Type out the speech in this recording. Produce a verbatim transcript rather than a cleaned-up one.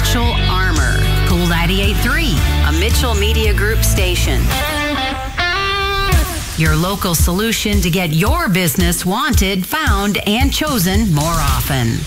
Mitchell Armor. Cool ninety-eight point three, a Mitchell Media Group station. Your local solution to get your business wanted, found, and chosen more often.